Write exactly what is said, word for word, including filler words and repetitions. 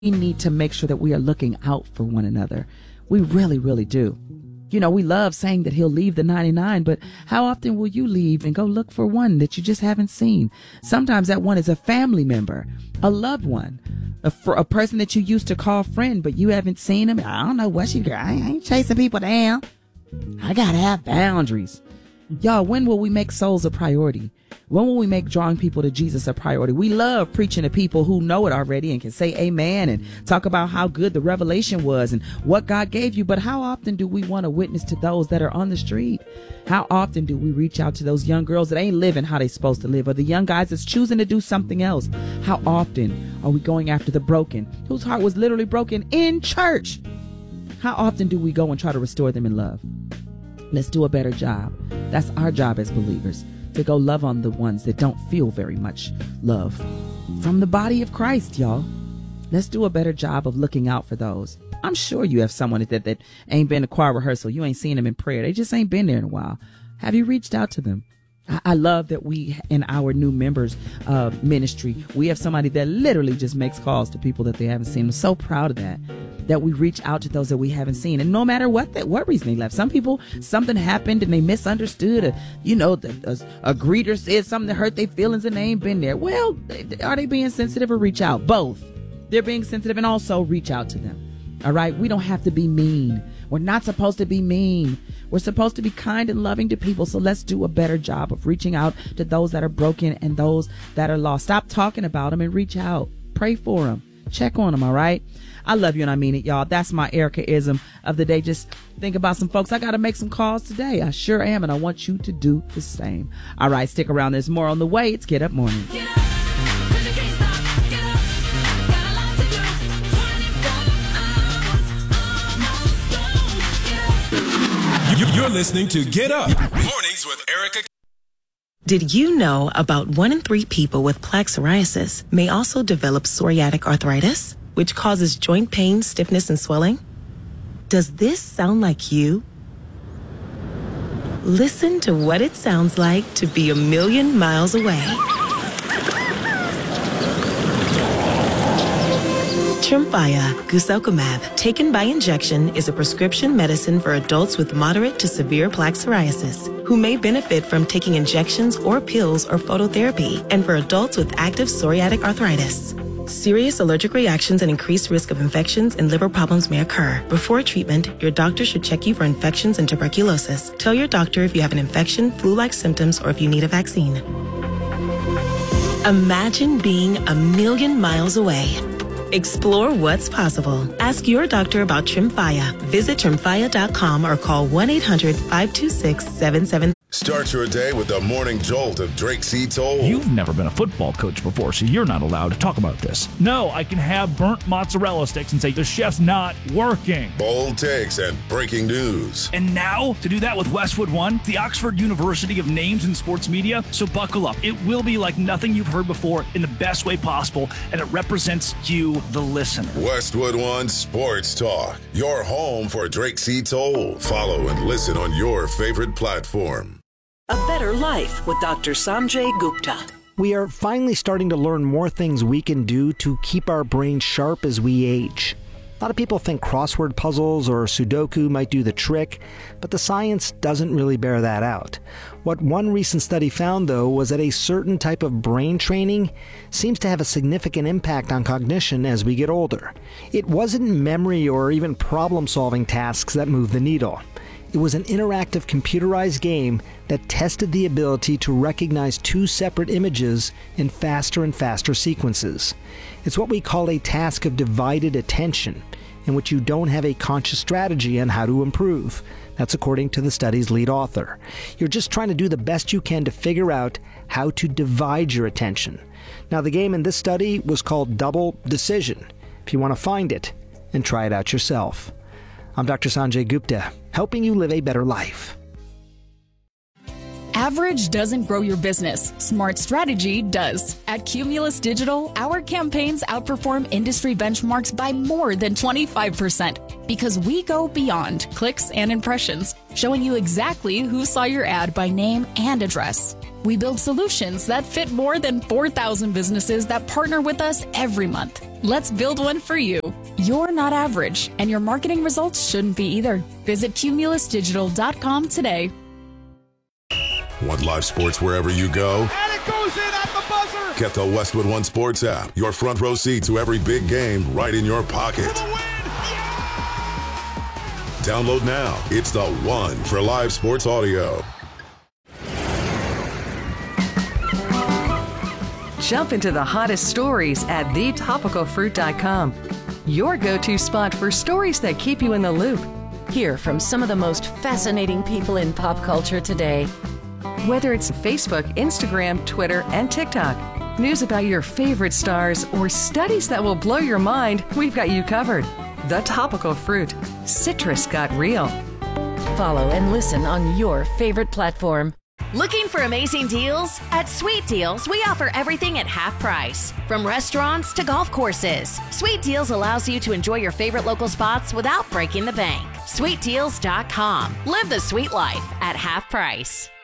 We need to make sure that we are looking out for one another. We really, really do. You know, we love saying that he'll leave the ninety-nine, but how often will you leave and go look for one that you just haven't seen? Sometimes that one is a family member, a loved one, a, fr- a person that you used to call friend, but you haven't seen him. I don't know what she, I ain't chasing people down. I gotta have boundaries. Y'all, when will we make souls a priority? When will we make drawing people to Jesus a priority? We love preaching to people who know it already and can say amen and talk about how good the revelation was and what God gave you. But how often do we want to witness to those that are on the street? How often do we reach out to those young girls that ain't living how they supposed to live, or the young guys that's choosing to do something else? How often are we going after the broken, whose heart was literally broken in church? How often do we go and try to restore them in love? Let's do a better job. That's our job as believers, to go love on the ones that don't feel very much love from the body of Christ, y'all. Let's do a better job of looking out for those. I'm sure you have someone that, that ain't been to choir rehearsal. You ain't seen them in prayer. They just ain't been there in a while. Have you reached out to them? I, I love that we, in our new members uh, ministry, we have somebody that literally just makes calls to people that they haven't seen. I'm so proud of that. That we reach out to those that we haven't seen, and no matter what that what reason they left. Some people, something happened and they misunderstood. A, you know, the, a, a greeter said something that hurt their feelings and they ain't been there. Well, are they being sensitive or reach out? Both. They're being sensitive and also reach out to them. All right, we don't have to be mean. We're not supposed to be mean. We're supposed to be kind and loving to people. So let's do a better job of reaching out to those that are broken and those that are lost. Stop talking about them and reach out. Pray for them. Check on them. All right. I love you and I mean it, y'all. That's my Erica-ism of the day. Just think about some folks. I got to make some calls today. I sure am. And I want you to do the same. All right. Stick around. There's more on the way. It's Get Up Morning. Get up. You're listening to Get Up Mornings with Erica. Did you know about one in three people with plaque psoriasis may also develop psoriatic arthritis, which causes joint pain, stiffness, and swelling? Does this sound like you? Listen to what it sounds like to be a million miles away. Tremfya guselkumab, taken by injection, is a prescription medicine for adults with moderate to severe plaque psoriasis who may benefit from taking injections or pills or phototherapy, and for adults with active psoriatic arthritis. Serious allergic reactions and increased risk of infections and liver problems may occur. Before treatment, your doctor should check you for infections and tuberculosis. Tell your doctor if you have an infection, flu-like symptoms, or if you need a vaccine. Imagine being a million miles away. Explore what's possible. Ask your doctor about Tremfya. Visit tremfya dot com or call one eight hundred five two six seven seven. Start your day with the morning jolt of Drake C. Toll. You've never been a football coach before, so you're not allowed to talk about this. No, I can have burnt mozzarella sticks and say the chef's not working. Bold takes and breaking news. And now, to do that with Westwood One, the Oxford University of Names in Sports Media. So buckle up. It will be like nothing you've heard before in the best way possible, and it represents you, the listener. Westwood One Sports Talk, your home for Drake C. Toll. Follow and listen on your favorite platform. A Better Life with Doctor Sanjay Gupta. We are finally starting to learn more things we can do to keep our brains sharp as we age. A lot of people think crossword puzzles or Sudoku might do the trick, but the science doesn't really bear that out. What one recent study found, though, was that a certain type of brain training seems to have a significant impact on cognition as we get older. It wasn't memory or even problem-solving tasks that moved the needle. It was an interactive computerized game that tested the ability to recognize two separate images in faster and faster sequences. It's what we call a task of divided attention, in which you don't have a conscious strategy on how to improve. That's according to the study's lead author. You're just trying to do the best you can to figure out how to divide your attention. Now, the game in this study was called Double Decision. If you want to find it and try it out yourself. I'm Doctor Sanjay Gupta, helping you live a better life. Average doesn't grow your business. Smart strategy does. At Cumulus Digital, our campaigns outperform industry benchmarks by more than twenty-five percent because we go beyond clicks and impressions, showing you exactly who saw your ad by name and address. We build solutions that fit more than four thousand businesses that partner with us every month. Let's build one for you. You're not average, and your marketing results shouldn't be either. Visit cumulus digital dot com today. Want live sports wherever you go? And it goes in at the buzzer! Get the Westwood One Sports app. Your front row seat to every big game right in your pocket. For the win! Yeah! Download now. It's the one for live sports audio. Jump into the hottest stories at the topical fruit dot com. Your go-to spot for stories that keep you in the loop. Hear from some of the most fascinating people in pop culture today. Whether it's Facebook, Instagram, Twitter, and TikTok, news about your favorite stars, or studies that will blow your mind, we've got you covered. The Topical Fruit. Citrus got real. Follow and listen on your favorite platform. Looking for amazing deals? At Sweet Deals, we offer everything at half price. From restaurants to golf courses, Sweet Deals allows you to enjoy your favorite local spots without breaking the bank. sweet deals dot com. Live the sweet life at half price.